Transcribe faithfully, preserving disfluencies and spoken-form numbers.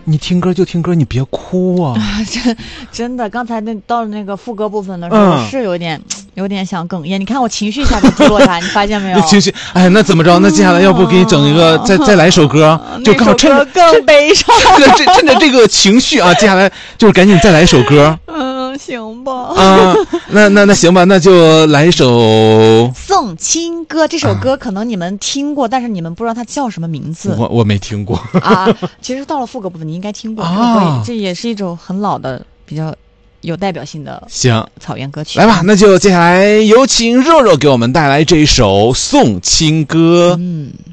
你听歌就听歌，你别哭啊！ 真真的，刚才那到了那个副歌部分的时候， 嗯、 是有点有点想哽咽。你看我情绪一下就低落下，你发现没有？ 情绪，哎，那怎么着？那接下来要不给你整一个，再再来一首歌，就刚好趁着更悲伤， 趁着趁着这个情绪啊，接下来就是赶紧再来一首歌。 嗯，行吧。 啊，那那那行吧，那就来一首 《送亲歌》。这首歌可能你们听过，但是你们不知道它叫什么名字。 我我没听过啊。其实到了副歌部分，你应该听过。啊，这也是一首很老的、比较有代表性的行草原歌曲。 来吧，那就接下来有请肉肉给我们带来这一首《送亲歌》。 嗯。